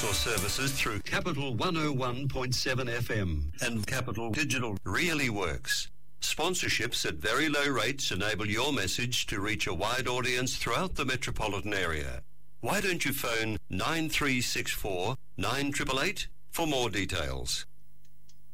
or services through Capital 101.7 FM. And Capital Digital really works. Sponsorships at very low rates enable your message to reach a wide audience throughout the metropolitan area. Why don't you phone 9364 9888 for more details?